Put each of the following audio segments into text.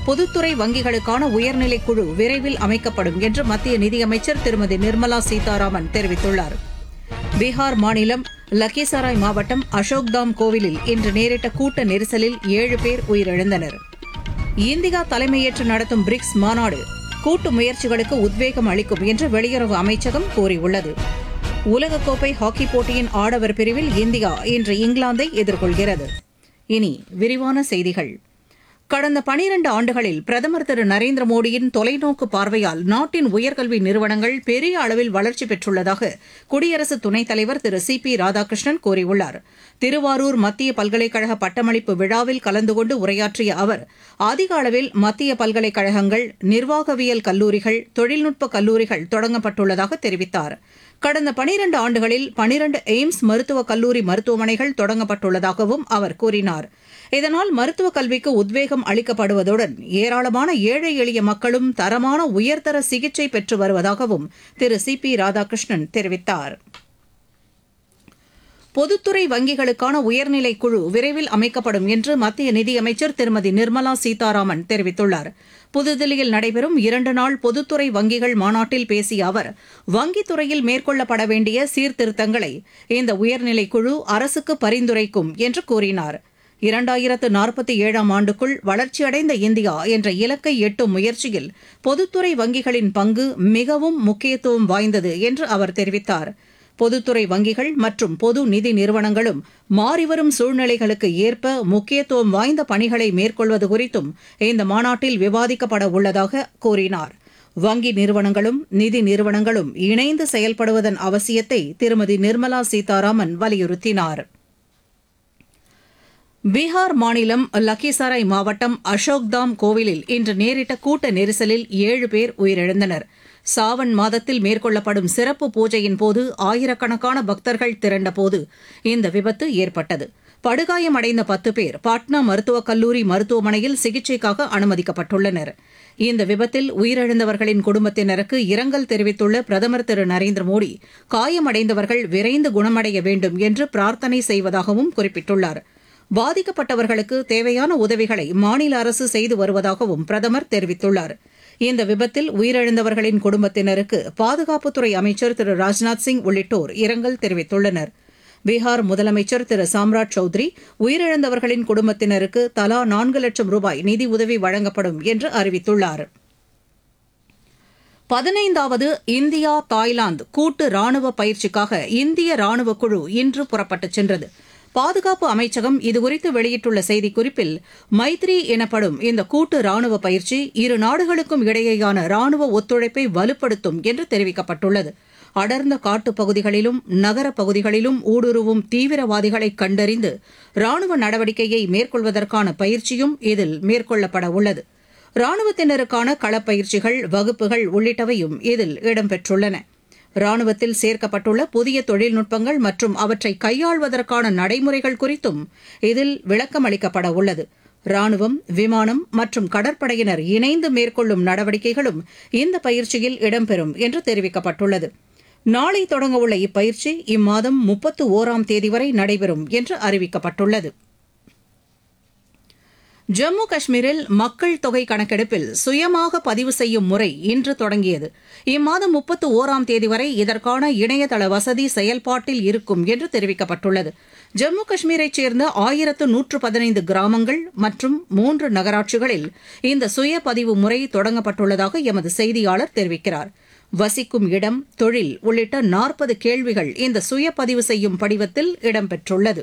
பொதுத்துறை வங்கிகளுக்கான உயர்நிலைக் குழு விரைவில் அமைக்கப்படும் என்று மத்திய நிதியமைச்சர் திருமதி நிர்மலா சீதாராமன் தெரிவித்துள்ளார். பீகார் மாநிலம் லக்கிசராய் மாவட்டம் அசோக்தாம் கோவிலில் இன்று நேரிட்ட கூட்ட நெரிசலில் 7 பேர் உயிரிழந்தனர். இந்தியா தலைமையேற்று நடத்தும் பிரிக்ஸ் மாநாடு கூட்டு முயற்சிகளுக்கு உத்வேகம் அளிக்கும் என்று வெளியுறவு அமைச்சகம் கூறியுள்ளது. உலகக்கோப்பை ஹாக்கிப் போட்டியின் ஆடவர் பிரிவில் இந்தியா இன்று இங்கிலாந்தை எதிர்கொள்கிறது. இனி விரிவான செய்திகள். கடந்த 12 ஆண்டுகளில் பிரதமர் திரு நரேந்திர மோடியின் தொலைநோக்கு பார்வையால் நாட்டின் உயர்கல்வி நிறுவனங்கள் பெரிய அளவில் வளர்ச்சி பெற்றுள்ளதாக குடியரசு துணைத் தலைவர் திரு சி.பி. ராதாகிருஷ்ணன் கூறியுள்ளார். திருவாரூர் மத்திய பல்கலைக்கழக பட்டமளிப்பு விழாவில் கலந்து கொண்டு உரையாற்றிய அவர் அதிக அளவில் மத்திய பல்கலைக்கழகங்கள், நிர்வாகவியல் கல்லூரிகள், தொழில்நுட்ப கல்லூரிகள் தொடங்கப்பட்டுள்ளதாக தெரிவித்தார். கடந்த 12 ஆண்டுகளில் 12 எய்ம்ஸ் மருத்துவக் கல்லூரி மருத்துவமனைகள் தொடங்கப்பட்டுள்ளதாகவும் அவர் கூறினார். இதனால் மருத்துவக் கல்விக்கு உத்வேகம் அளிக்கப்படுவதுடன் ஏராளமான ஏழை எளிய மக்களும் தரமான உயர்தர சிகிச்சை பெற்று வருவதாகவும் திரு சி.பி. ராதாகிருஷ்ணன் தெரிவித்தார். பொதுத்துறை வங்கிகளுக்கான உயர்நிலைக் குழு விரைவில் அமைக்கப்படும் என்று மத்திய நிதியமைச்சர் திருமதி நிர்மலா சீதாராமன் தெரிவித்துள்ளார். புதுதில்லியில் நடைபெறும் 2 நாள் பொதுத்துறை வங்கிகள் மாநாட்டில் பேசிய அவர், வங்கித் துறையில் மேற்கொள்ளப்பட வேண்டிய சீர்திருத்தங்களை இந்த உயர்நிலைக் குழு அரசுக்கு பரிந்துரைக்கும் என்று கூறினார். 2047ஆம் ஆண்டுக்குள் வளர்ச்சியடைந்த இந்தியா என்ற இலக்கை எட்டும் முயற்சியில் பொதுத்துறை வங்கிகளின் பங்கு மிகவும் முக்கியத்துவம் வாய்ந்தது என்று அவர் தெரிவித்தார். பொதுத்துறை வங்கிகள் மற்றும் பொது நிதி நிறுவனங்களும் மாறிவரும் சூழ்நிலைகளுக்கு ஏற்ப முக்கியத்துவம் வாய்ந்த பணிகளை மேற்கொள்வது குறித்தும் இந்த மாநாட்டில் விவாதிக்கப்பட உள்ளதாக கூறினார். வங்கி நிறுவனங்களும் நிதி நிறுவனங்களும் இணைந்து செயல்படுவதன் அவசியத்தை திருமதி நிர்மலா சீதாராமன் வலியுறுத்தினார். பீகார் மாநிலம் லக்கிசராய் மாவட்டம் அசோக்தாம் கோவிலில் இன்று நேரிட்ட கூட்ட நெரிசலில் 7 பேர் உயிரிழந்தனர். சாவன் மாதத்தில் மேற்கொள்ளப்படும் சிறப்பு பூஜையின் போது ஆயிரக்கணக்கான பக்தர்கள் திரண்டபோது இந்த விபத்து ஏற்பட்டது. படுகாயமடைந்த 10 பேர் பாட்னா மருத்துவக் கல்லூரி மருத்துவமனையில் சிகிச்சைக்காக அனுமதிக்கப்பட்டுள்ளனர். இந்த விபத்தில் உயிரிழந்தவர்களின் குடும்பத்தினருக்கு இரங்கல் தெரிவித்துள்ள பிரதமர் திரு நரேந்திர மோடி, காயமடைந்தவர்கள் விரைந்து குணமடைய வேண்டும் என்று பிரார்த்தனை செய்வதாகவும் குறிப்பிட்டுள்ளார். பாதிக்கப்பட்டவர்களுக்கு தேவையான உதவிகளை மாநில அரசு செய்து வருவதாகவும் பிரதமர் தெரிவித்துள்ளார். இந்த விபத்தில் உயிரிழந்தவர்களின் குடும்பத்தினருக்கு பாதுகாப்புத்துறை அமைச்சர் திரு ராஜ்நாத் சிங் உள்ளிட்டோர் இரங்கல் தெரிவித்துள்ளனர். பீகார் முதலமைச்சர் திரு சாம்ராட் சௌத்ரி உயிரிழந்தவர்களின் குடும்பத்தினருக்கு தலா 4 லட்சம் ரூபாய் நிதி உதவி வழங்கப்படும் என்று அறிவித்துள்ளார். 15வது இந்தியா தாய்லாந்து கூட்டு ராணுவ பயிற்சிக்காக இந்திய ராணுவக் குழு இன்று புறப்பட்டுச் சென்றது. பாதுகாப்பு அமைச்சகம் இதுகுறித்து வெளியிட்டுள்ள செய்திக்குறிப்பில், மைத்ரி எனப்படும் இந்த கூட்டு ராணுவ பயிற்சி இரு நாடுகளுக்கும் இடையேயான ராணுவ ஒத்துழைப்பை வலுப்படுத்தும் என்று தெரிவிக்கப்பட்டுள்ளது. அடர்ந்த காட்டுப் பகுதிகளிலும் நகரப் பகுதிகளிலும் ஊடுருவும் தீவிரவாதிகளை கண்டறிந்து ராணுவ நடவடிக்கையை மேற்கொள்வதற்கான பயிற்சியும் இதில் மேற்கொள்ளப்பட உள்ளது. ராணுவத்தினருக்கான களப்பயிற்சிகள், வகுப்புகள் உள்ளிட்டவையும் இதில் இடம்பெற்றுள்ளன. ராணுவத்தில் சேர்க்கப்பட்டுள்ள புதிய தொழில்நுட்பங்கள் மற்றும் அவற்றை கையாள்வதற்கான நடைமுறைகள் குறித்தும் இதில் விளக்கமளிக்கப்பட உள்ளது. ராணுவம், விமானம் மற்றும் கடற்படையினர் இணைந்து மேற்கொள்ளும் நடவடிக்கைகளும் இந்த பயிற்சியில் இடம்பெறும் என்று தெரிவிக்கப்பட்டுள்ளது. நாளை தொடங்கவுள்ள இப்பயிற்சி இம்மாதம் 31ஆம் தேதி வரை நடைபெறும் என்று அறிவிக்கப்பட்டுள்ளது. ஜம்மு காஷ்மீரில் மக்கள் தொகை கணக்கெடுப்பில் சுயமாக பதிவு செய்யும் முறை இன்று தொடங்கியது. இம்மாதம் 31ஆம் தேதி வரை இதற்கான இணையதள வசதி செயல்பாட்டில் இருக்கும் என்று தெரிவிக்கப்பட்டுள்ளது. ஜம்மு காஷ்மீரைச் சேர்ந்த 1115 கிராமங்கள் மற்றும் 3 நகராட்சிகளில் இந்த சுய பதிவு முறை தொடங்கப்பட்டுள்ளதாக எமது செய்தியாளர் தெரிவிக்கிறார். வசிக்கும் இடம், தொழில் உள்ளிட்ட 40 கேள்விகள் இந்த சுய பதிவு செய்யும் படிவத்தில் இடம்பெற்றுள்ளது.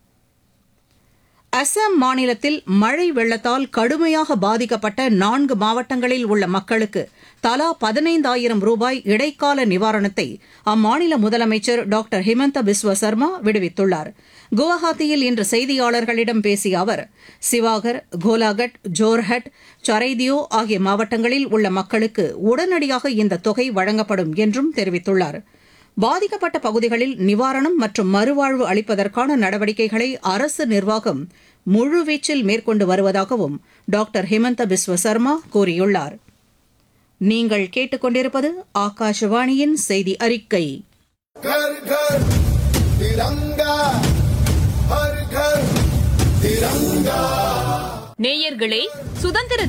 அசாம் மாநிலத்தில் மழை வெள்ளத்தால் கடுமையாக பாதிக்கப்பட்ட 4 மாவட்டங்களில் உள்ள மக்களுக்கு தலா 15,000 ரூபாய் இடைக்கால நிவாரணத்தை அம்மாநில முதலமைச்சர் டாக்டர் ஹிமந்த பிஸ்வ சர்மா விடுவித்துள்ளார். குவஹாத்தியில் இன்று செய்தியாளர்களிடம் பேசிய அவர், சிவாகர், கோலாகட், ஜோர்ஹட், சரைதியோ ஆகிய மாவட்டங்களில் உள்ள மக்களுக்கு உடனடியாக இந்த தொகை வழங்கப்படும் என்றும் தெரிவித்துள்ளார். பாதிக்கப்பட்ட பகுதிகளில் நிவாரணம் மற்றும் மறுவாழ்வு அளிப்பதற்கான நடவடிக்கைகளை அரசு நிர்வாகம் முழுவீச்சில் மேற்கொண்டு வருவதாகவும் டாக்டர் ஹிமந்த பிஸ்வ சர்மா கூறியுள்ளார். நீங்கள் கேட்டுக்கொண்டிருப்பது ஆகாஷவாணியின் செய்தி அறிக்கை. நேயர்களே, சுதந்திர